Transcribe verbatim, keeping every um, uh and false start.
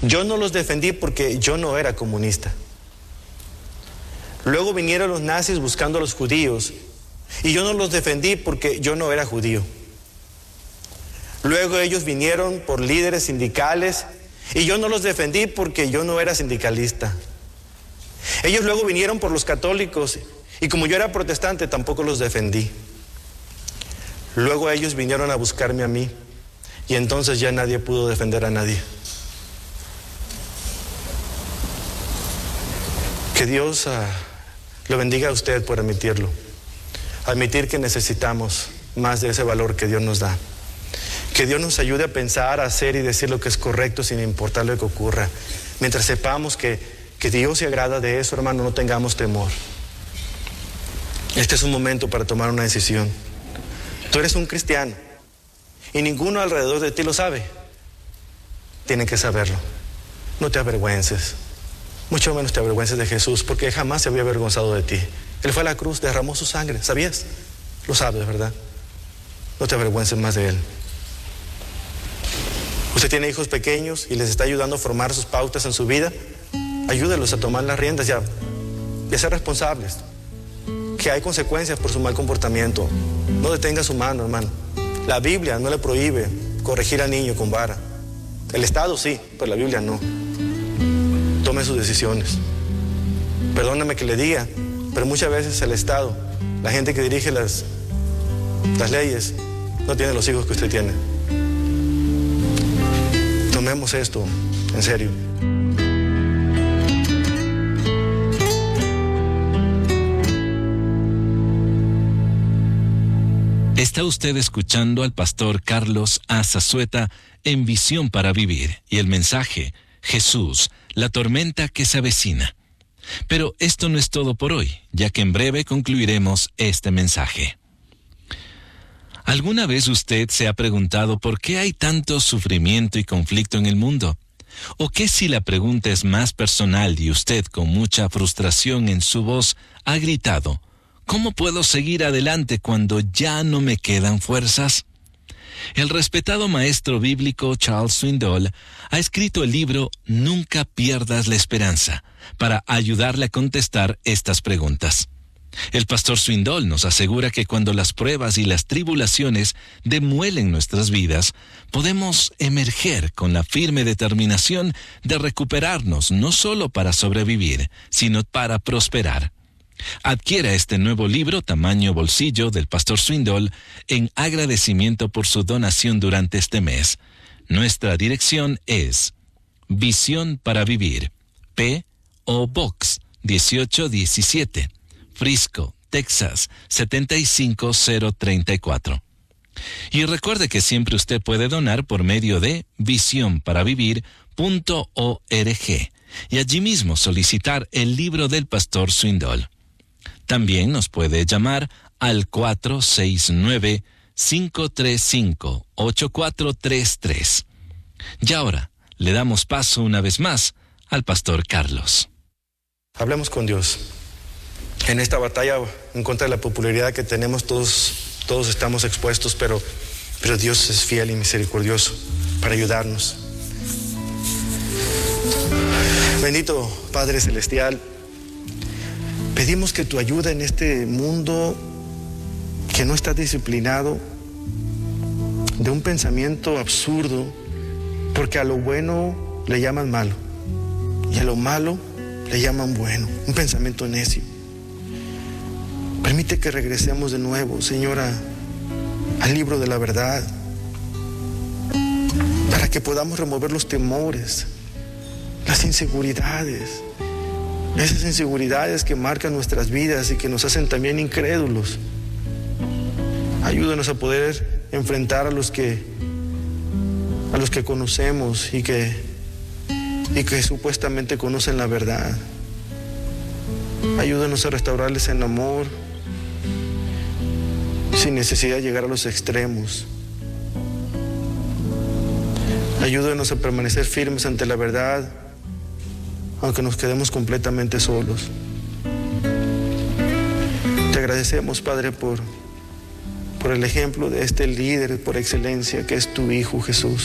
Yo no los defendí porque yo no era comunista. Luego vinieron los nazis buscando a los judíos y yo no los defendí porque yo no era judío. Luego ellos vinieron por líderes sindicales y yo no los defendí porque yo no era sindicalista. Ellos luego vinieron por los católicos y como yo era protestante tampoco los defendí. Luego ellos vinieron a buscarme a mí y entonces ya nadie pudo defender a nadie. Que Dios uh, lo bendiga a usted por admitirlo. Admitir que necesitamos más de ese valor que Dios nos da. Que Dios nos ayude a pensar, a hacer y decir lo que es correcto sin importar lo que ocurra. Mientras sepamos que, que Dios se agrada de eso, hermano, no tengamos temor. Este es un momento para tomar una decisión. Tú eres un cristiano y ninguno alrededor de ti lo sabe. Tienen que saberlo. No te avergüences. Mucho menos te avergüences de Jesús, porque Él jamás se había avergonzado de ti. Él fue a la cruz, derramó su sangre, ¿sabías? Lo sabes, ¿verdad? No te avergüences más de Él. Usted tiene hijos pequeños y les está ayudando a formar sus pautas en su vida. Ayúdelos a tomar las riendas y a, y a ser responsables. Que hay consecuencias por su mal comportamiento. No detenga su mano, hermano. La Biblia no le prohíbe corregir al niño con vara. El Estado sí, pero la Biblia no. Tome sus decisiones. Perdóname que le diga, pero muchas veces el Estado, la gente que dirige las, las leyes, no tiene los hijos que usted tiene. Tomemos esto en serio. Está usted escuchando al pastor Carlos A. Zazueta en Visión para Vivir y el mensaje, Jesús, la tormenta que se avecina. Pero esto no es todo por hoy, ya que en breve concluiremos este mensaje. ¿Alguna vez usted se ha preguntado por qué hay tanto sufrimiento y conflicto en el mundo? ¿O qué si la pregunta es más personal y usted con mucha frustración en su voz ha gritado, ¿cómo puedo seguir adelante cuando ya no me quedan fuerzas? El respetado maestro bíblico Charles Swindoll ha escrito el libro Nunca pierdas la esperanza para ayudarle a contestar estas preguntas. El pastor Swindoll nos asegura que cuando las pruebas y las tribulaciones demuelen nuestras vidas, podemos emerger con la firme determinación de recuperarnos no solo para sobrevivir, sino para prosperar. Adquiera este nuevo libro tamaño bolsillo del pastor Swindoll en agradecimiento por su donación durante este mes. Nuestra dirección es Visión para Vivir, P O Box dieciocho diecisiete, Frisco, Texas setenta y cinco cero treinta y cuatro. Y recuerde que siempre usted puede donar por medio de visión para vivir punto org y allí mismo solicitar el libro del pastor Swindoll. También nos puede llamar al cuatro seis nueve, cinco tres cinco, ocho cuatro tres tres. Y ahora le damos paso una vez más al pastor Carlos. Hablemos con Dios. En esta batalla en contra de la popularidad que tenemos, todos, todos estamos expuestos, pero, pero Dios es fiel y misericordioso para ayudarnos. Bendito Padre Celestial, pedimos que tu ayuda en este mundo que no está disciplinado, de un pensamiento absurdo, porque a lo bueno le llaman malo y a lo malo le llaman bueno, un pensamiento necio. Permite que regresemos de nuevo, Señora, al libro de la verdad, para que podamos remover los temores, las inseguridades, esas inseguridades que marcan nuestras vidas y que nos hacen también incrédulos. Ayúdanos a poder enfrentar a los que a los que conocemos y que y que supuestamente conocen la verdad. Ayúdanos a restaurarles en amor, sin necesidad de llegar a los extremos. Ayúdanos a permanecer firmes ante la verdad, aunque nos quedemos completamente solos. Te agradecemos, Padre, por, por el ejemplo de este líder por excelencia que es tu Hijo Jesús.